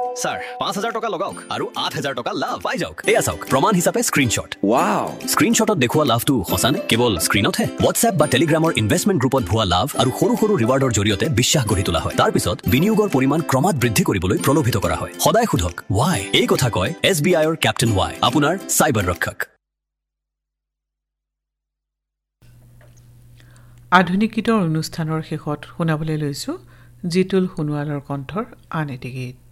Sir ৫,০০০ টাকা লগাওক আৰু ৮,০০০ টাকা লাভ পাই যাওক। এয়া চাওক প্ৰমাণ হিচাপে স্ক্ৰীনশ্বট। ৱাও, স্ক্ৰীনশ্বটত দেখুওৱা লাভটো সঁচানে? কেৱল স্ক্ৰীনতহে। হোৱাটছএপ বা টেলিগ্ৰামৰ ইনভেষ্টমেণ্ট গ্ৰুপত ভুৱা লাভ আৰু সৰু সৰু ৰিৱাৰ্ডৰ জৰিয়তে বিশ্বাস গঢ়ি তোলা হয়। তাৰ পিছত বিনিয়োগৰ পৰিমাণ ক্ৰমাৎ বৃদ্ধি কৰিবলৈ প্ৰলোভিত কৰা হয়। সদায় সোধক ৱাই। এই কথা কয় SBIৰ কেপ্টেইন ৱাই, আপোনাৰ চাইবাৰ ৰক্ষক। আধুনিক গীতৰ অনুষ্ঠানৰ শেষত শুনাবলৈ লৈছোঁ জিতুল সোণোৱালৰ কণ্ঠৰ আন এটি গীত।